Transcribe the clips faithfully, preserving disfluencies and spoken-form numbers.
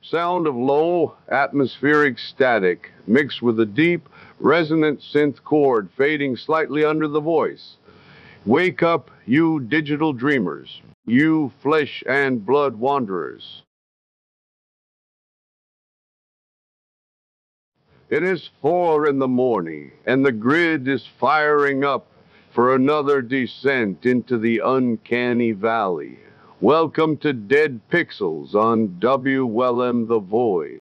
Sound of low atmospheric static mixed with a deep, resonant synth chord fading slightly under the voice. Wake up, you digital dreamers, you flesh and blood wanderers. It is four in the morning, and the grid is firing up for another descent into the uncanny valley. Welcome to Dead Pixels on W L M The Void.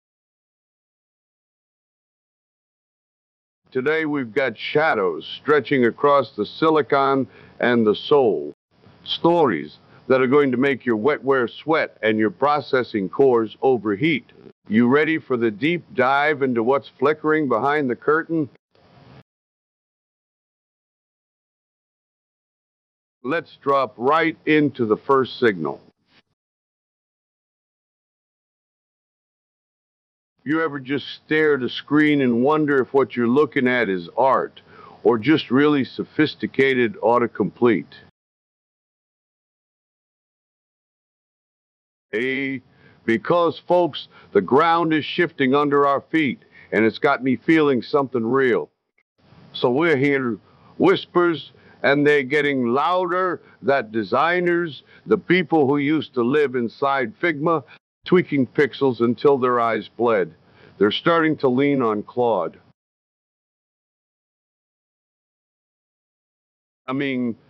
Today we've got shadows stretching across the silicon and the soul. Stories that are going to make your wetware sweat and your processing cores overheat. You ready for the deep dive into what's flickering behind the curtain? Let's drop right into the first signal. You ever just stare at a screen and wonder if what you're looking at is art or just really sophisticated autocomplete? Hey, because folks, the ground is shifting under our feet and it's got me feeling something real. So we're hearing whispers, and they're getting louder that designers, the people who used to live inside Figma, tweaking pixels until their eyes bled. They're starting to lean on Claude. I mean,